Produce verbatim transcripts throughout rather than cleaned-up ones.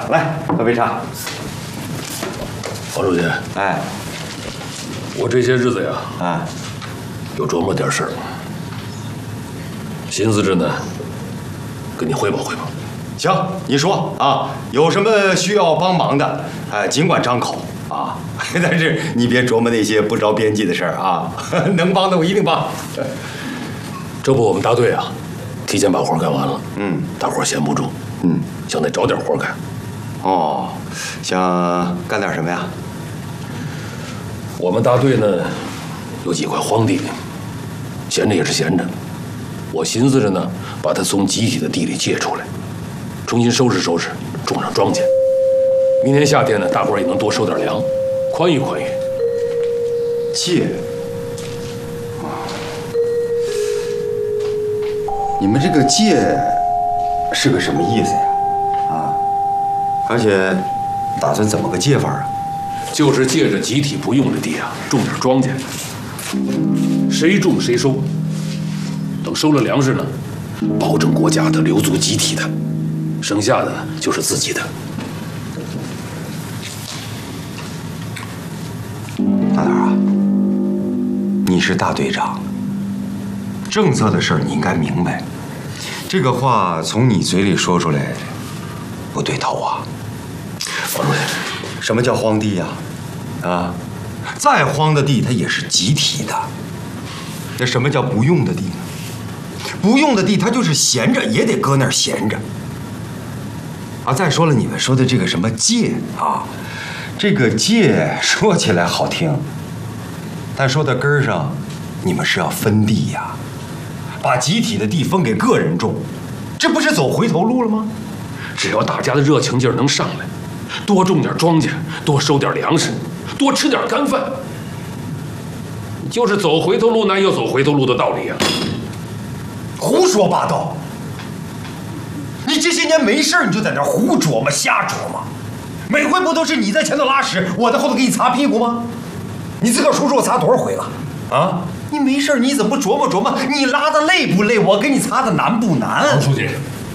来喝杯茶。 王书记， 哎， 我这些日子呀， 啊， 有琢磨点事儿，寻思着呢，跟你汇报汇报。 行，你说啊，有什么需要帮忙的，哎，尽管张口啊。但是你别琢磨那些不着边际的事儿啊，能帮的我一定帮。 这不，我们大队啊，提前把活干完了。 嗯， 大伙儿闲不住， 嗯， 想得找点活干。 哦，想干点什么呀？ 我们大队呢，有几块荒地，闲着也是闲着。我寻思着呢，把它从集体的地里借出来，重新收拾收拾，种上庄稼。明年夏天呢，大伙儿也能多收点粮，宽裕宽裕。 借？你们这个借是个什么意思呀？啊，而且打算怎么个借法啊？ 就是借着集体不用的地啊，种点庄稼，谁种谁收。等收了粮食呢，保证国家的留足集体的，剩下的就是自己的。 大胆啊，你是大队长，政策的事儿你应该明白。这个话从你嘴里说出来，不对头啊。 王主任， 什么叫荒地呀？啊，再荒的地它也是集体的。那什么叫不用的地呢？不用的地它就是闲着，也得搁那儿闲着。啊，再说了，你们说的这个什么借啊，这个借说起来好听，但说到根儿上，你们是要分地呀，把集体的地分给个人种，这不是走回头路了吗？ 只要大家的热情劲儿能上来，多种点庄稼，多收点粮食，多吃点干饭，就是走回头路哪有走回头路的道理啊？ 胡说八道！你这些年没事你就在那胡琢磨瞎琢磨，每回不都是你在前头拉屎，我在后头给你擦屁股吗？你自个儿说说我擦多少回了啊？你没事你怎么不琢磨琢磨？你拉的累不累？我给你擦的难不难？ 王书记，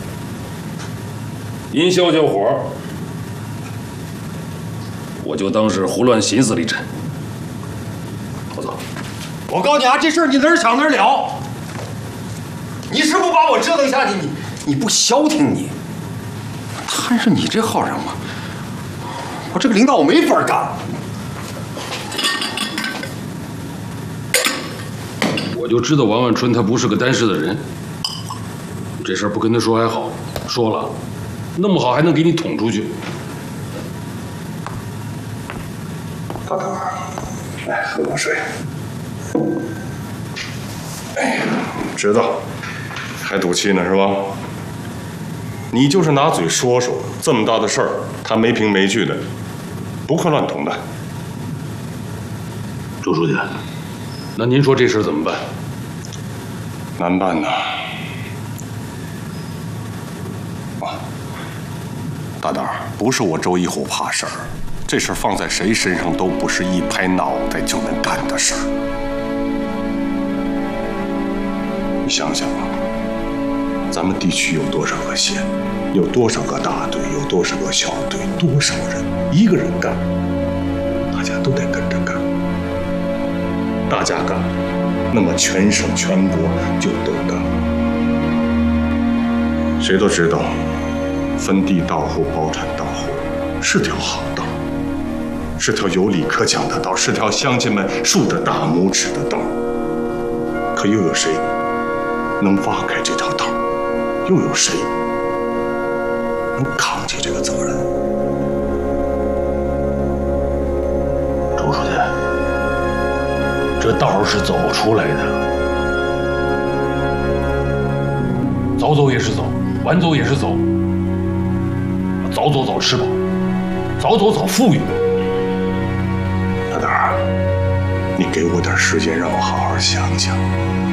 您消消火，我就当是胡乱寻思了一阵。我走。 我告诉你啊，这事儿你哪儿想哪儿了。你是不把我折腾下去，你你不消停你，摊上你这号上我，我这个领导我没法干。 我就知道王万春他不是个担事的人，这事儿不跟他说还好，说了，弄不好还能给你捅出去。 大头，来喝口水。哎呀，知道，还赌气呢是吧？你就是拿嘴说说，这么大的事儿，他没凭没据的，不可乱捅的。 周书记，那您说这事儿怎么办？ 难办呐。啊，大胆儿，不是我周一虎怕事儿，这事儿放在谁身上都不是一拍脑袋就能干的事儿。你想想啊，咱们地区有多少个县，有多少个大队，有多少个小队，多少人，一个人干，大家都得跟着干。大家干，那么全省全国就都干了。谁都知道，分地到户、包产到户是条好道，是条有理可讲的道，是条乡亲们竖着大拇指的道。可又有谁能挖开这条道？又有谁能扛起这个责任？ 周书记，这道是走出来的，早走也是走，晚走也是走，早走早吃饱，早走早富裕。 大胆儿，你给我点时间，让我好好想想。